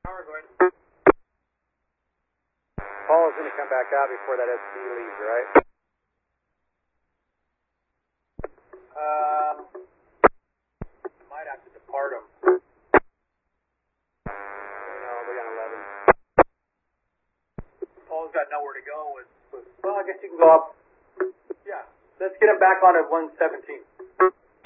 Power, go ahead. Paul's going to come back out before that SD leaves, right? Might have to depart him. No, we got 11. Paul's got nowhere to go. Well, I guess you can go up. Yeah, let's get him back on at 117.